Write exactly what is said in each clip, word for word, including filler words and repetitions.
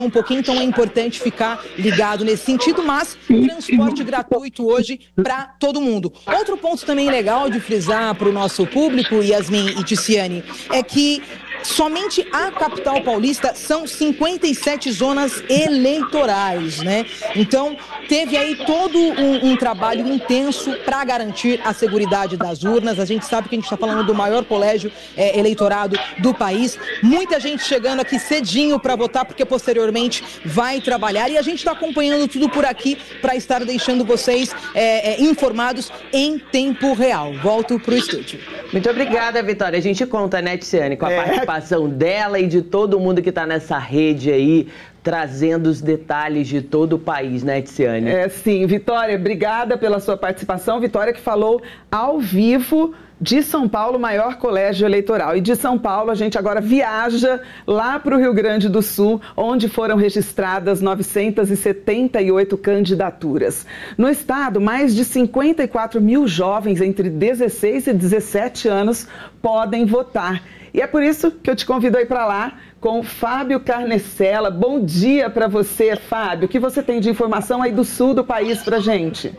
um pouquinho, então é importante ficar ligado nesse sentido, mas transporte gratuito hoje para todo mundo. Outro ponto também legal de frisar para o nosso público, Yasmin e Ticiane, é que somente a capital paulista são cinquenta e sete zonas eleitorais, né? Então, teve aí todo um, um trabalho intenso para garantir a seguridade das urnas. A gente sabe que a gente está falando do maior colégio é, eleitorado do país. Muita gente chegando aqui cedinho para votar, porque posteriormente vai trabalhar. E a gente está acompanhando tudo por aqui para estar deixando vocês é, é, informados em tempo real. Volto para o estúdio. Muito obrigada, Vitória. A gente conta, né, Ticiane, com a é. participação dela e de todo mundo que está nessa rede aí, trazendo os detalhes de todo o país, né, Ticiane? É, sim. Vitória, obrigada pela sua participação. Vitória que falou ao vivo de São Paulo, maior colégio eleitoral. E de São Paulo, a gente agora viaja lá para o Rio Grande do Sul, onde foram registradas novecentas e setenta e oito candidaturas. No estado, mais de cinquenta e quatro mil jovens entre dezesseis e dezessete anos podem votar. E é por isso que eu te convido aí para lá com Fábio Carnecella. Bom dia para você, Fábio. O que você tem de informação aí do sul do país para a gente?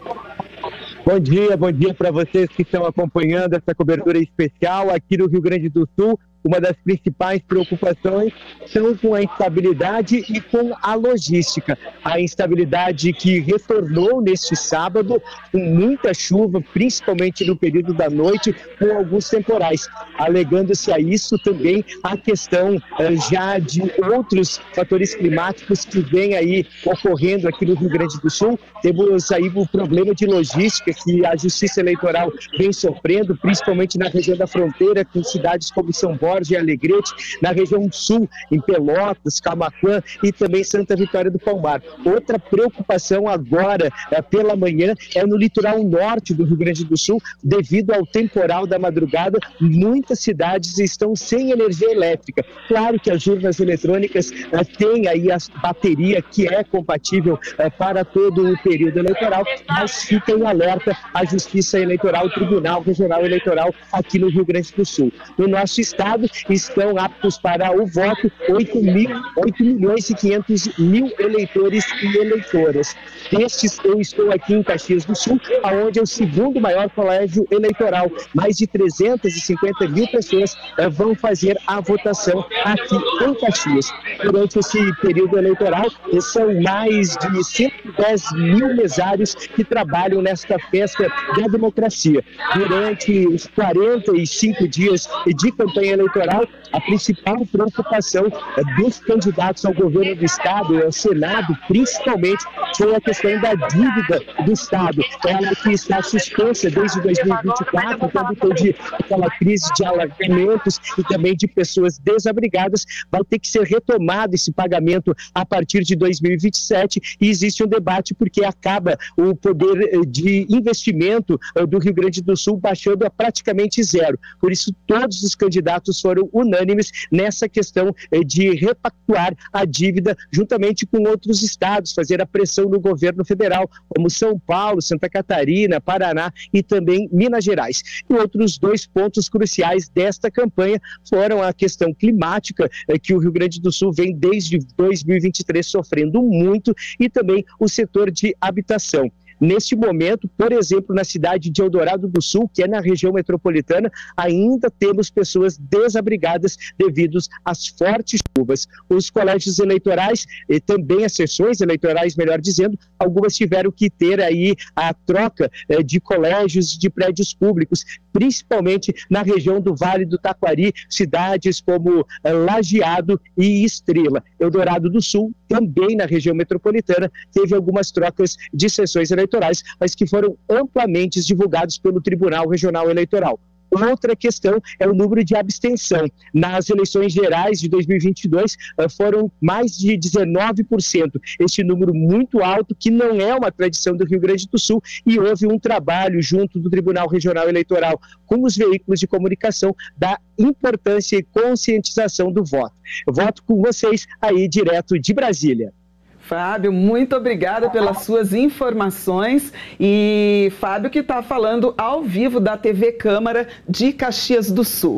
Bom dia, bom dia para vocês que estão acompanhando essa cobertura especial aqui no Rio Grande do Sul. Uma das principais preocupações são com a instabilidade e com a logística. A instabilidade que retornou neste sábado, com muita chuva, principalmente no período da noite, com alguns temporais. Alegando-se a isso também a questão eh, já de outros fatores climáticos que vêm aí ocorrendo aqui no Rio Grande do Sul. Temos aí o problema de logística que a Justiça Eleitoral vem sofrendo, principalmente na região da fronteira, com cidades como São Paulo e Alegrete, na região sul, em Pelotas, Camaquã e também Santa Vitória do Palmar. Outra preocupação agora, é, pela manhã, é no litoral norte do Rio Grande do Sul, devido ao temporal da madrugada, muitas cidades estão sem energia elétrica. Claro que as urnas eletrônicas é, têm aí a bateria que é compatível é, para todo o período eleitoral, mas fica em alerta a Justiça Eleitoral, o Tribunal Regional Eleitoral aqui no Rio Grande do Sul. No nosso estado, estão aptos para o voto oito milhões e quinhentos mil eleitores e eleitoras. Destes, eu estou aqui em Caxias do Sul, onde é o segundo maior colégio eleitoral. Mais de trezentas e cinquenta mil pessoas eh, vão fazer a votação aqui em Caxias. Durante esse período eleitoral, são mais de cento e dez mil mesários que trabalham nesta festa da democracia. Durante os quarenta e cinco dias de campanha eleitoral, a principal preocupação dos candidatos ao governo do Estado e ao Senado, principalmente, foi a questão da dívida do Estado. Ela que está suspensa desde dois mil e vinte e quatro, quando teve aquela crise de alagamentos e também de pessoas desabrigadas. Vai ter que ser retomado esse pagamento a partir de dois mil e vinte e sete e existe um debate porque acaba o poder de investimento do Rio Grande do Sul baixando a praticamente zero. Por isso, todos os candidatos foram unânimes nessa questão de repactuar a dívida juntamente com outros estados, fazer a pressão no governo federal, como São Paulo, Santa Catarina, Paraná e também Minas Gerais. E outros dois pontos cruciais desta campanha foram a questão climática, que o Rio Grande do Sul vem desde dois mil e vinte e três sofrendo muito, e também o setor de habitação. Neste momento, por exemplo, na cidade de Eldorado do Sul, que é na região metropolitana, ainda temos pessoas desabrigadas devido às fortes chuvas. Os colégios eleitorais, e também as sessões eleitorais, melhor dizendo, algumas tiveram que ter aí a troca eh, de colégios de prédios públicos, principalmente na região do Vale do Taquari, cidades como eh, Lajeado e Estrela. Eldorado do Sul, também na região metropolitana, teve algumas trocas de sessões eleitorais, mas que foram amplamente divulgados pelo Tribunal Regional Eleitoral. Outra questão é o número de abstenção. Nas eleições gerais de dois mil e vinte e dois, foram mais de dezenove por cento. Este número muito alto, que não é uma tradição do Rio Grande do Sul, e houve um trabalho junto do Tribunal Regional Eleitoral com os veículos de comunicação da importância e conscientização do voto. Eu voto com vocês aí direto de Brasília. Fábio, muito obrigada pelas suas informações. E Fábio que está falando ao vivo da T V Câmara de Caxias do Sul.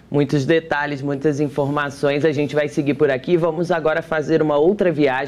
Muitos detalhes, muitas informações. A gente vai seguir por aqui. Vamos agora fazer uma outra viagem.